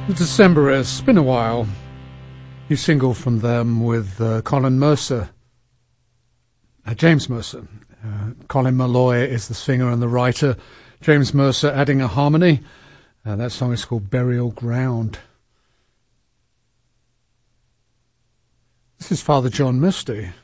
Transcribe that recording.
The Decemberists, been a while. New single from them with Colin Mercer. James Mercer. Colin Malloy is the singer and the writer. James Mercer adding a harmony. That song is called Burial Ground. This is Father John Misty.